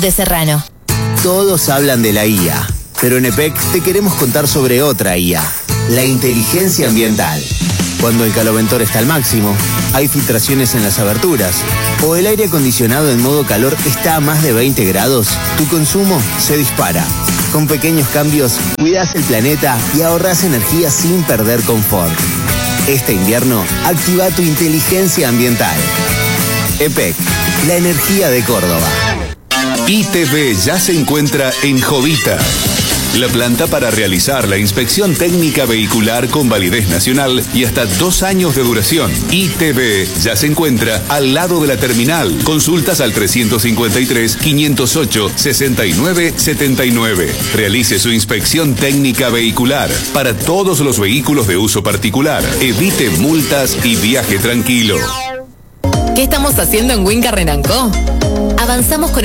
de Serrano. Todos hablan de la IA, pero en EPEC te queremos contar sobre otra IA, la inteligencia ambiental. Cuando el caloventor está al máximo, hay filtraciones en las aberturas, o el aire acondicionado en modo calor está a más de 20 grados, tu consumo se dispara. Con pequeños cambios, cuidas el planeta y ahorras energía sin perder confort. Este invierno, activa tu inteligencia ambiental. EPEC, la energía de Córdoba. ITV ya se encuentra en Jovita, la planta para realizar la inspección técnica vehicular con validez nacional y hasta 2 años de duración. ITV ya se encuentra al lado de la terminal. Consultas al 353-508-6979. Realice su inspección técnica vehicular para todos los vehículos de uso particular. Evite multas y viaje tranquilo. ¿Qué estamos haciendo en Winca Renancó? Avanzamos con